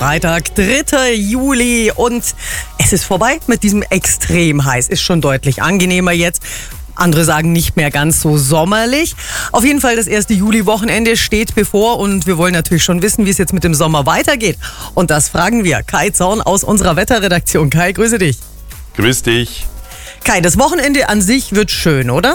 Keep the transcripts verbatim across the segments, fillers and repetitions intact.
Freitag, dritter Juli und es ist vorbei mit diesem extrem heiß. Ist schon deutlich angenehmer jetzt. Andere sagen nicht mehr ganz so sommerlich. Auf jeden Fall das erste Juli-Wochenende steht bevor und wir wollen natürlich schon wissen, wie es jetzt mit dem Sommer weitergeht. Und das fragen wir Kai Zorn aus unserer Wetterredaktion. Kai, grüße dich. Grüß dich. Kai, das Wochenende an sich wird schön, oder?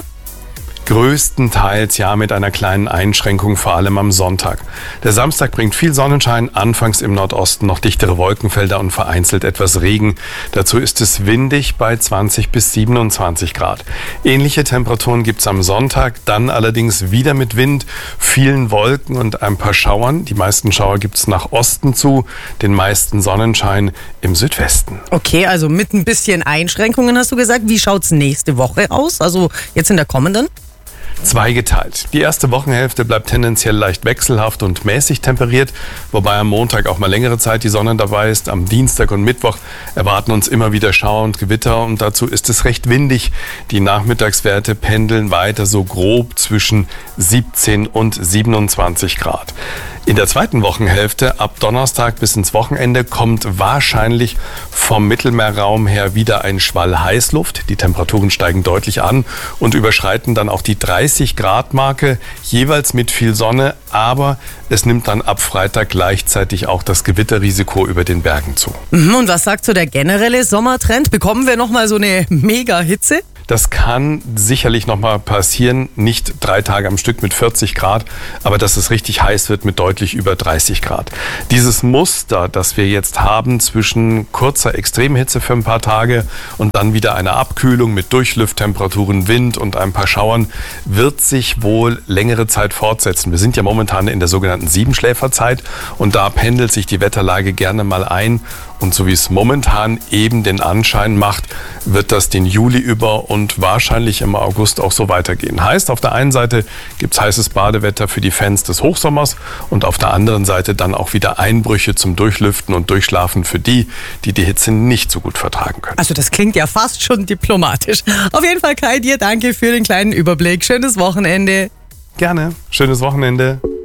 Größtenteils ja, mit einer kleinen Einschränkung, vor allem am Sonntag. Der Samstag bringt viel Sonnenschein, anfangs im Nordosten noch dichtere Wolkenfelder und vereinzelt etwas Regen. Dazu ist es windig bei zwanzig bis siebenundzwanzig Grad. Ähnliche Temperaturen gibt es am Sonntag, dann allerdings wieder mit Wind, vielen Wolken und ein paar Schauern. Die meisten Schauer gibt es nach Osten zu, den meisten Sonnenschein im Südwesten. Okay, also mit ein bisschen Einschränkungen hast du gesagt. Wie schaut's nächste Woche aus, also jetzt in der kommenden? Zweigeteilt. Die erste Wochenhälfte bleibt tendenziell leicht wechselhaft und mäßig temperiert, wobei am Montag auch mal längere Zeit die Sonne dabei ist. Am Dienstag und Mittwoch erwarten uns immer wieder Schauer und Gewitter und dazu ist es recht windig. Die Nachmittagswerte pendeln weiter so grob zwischen siebzehn und siebenundzwanzig Grad. In der zweiten Wochenhälfte, ab Donnerstag bis ins Wochenende, kommt wahrscheinlich vom Mittelmeerraum her wieder ein Schwall Heißluft. Die Temperaturen steigen deutlich an und überschreiten dann auch die dreißig Grad Marke, jeweils mit viel Sonne, aber es nimmt dann ab Freitag gleichzeitig auch das Gewitterrisiko über den Bergen zu. Und was sagt so der generelle Sommertrend? Bekommen wir nochmal so eine Mega-Hitze? Das kann sicherlich noch mal passieren, nicht drei Tage am Stück mit vierzig Grad, aber dass es richtig heiß wird mit deutlich über dreißig Grad. Dieses Muster, das wir jetzt haben zwischen kurzer Extremhitze für ein paar Tage und dann wieder einer Abkühlung mit Durchlüfttemperaturen, Wind und ein paar Schauern, wird sich wohl längere Zeit fortsetzen. Wir sind ja momentan in der sogenannten Siebenschläferzeit und da pendelt sich die Wetterlage gerne mal ein. Und so wie es momentan eben den Anschein macht, wird das den Juli über und wahrscheinlich im August auch so weitergehen. Heißt, auf der einen Seite gibt es heißes Badewetter für die Fans des Hochsommers und auf der anderen Seite dann auch wieder Einbrüche zum Durchlüften und Durchschlafen für die, die die Hitze nicht so gut vertragen können. Also das klingt ja fast schon diplomatisch. Auf jeden Fall, Kai, dir danke für den kleinen Überblick. Schönes Wochenende. Gerne. Schönes Wochenende.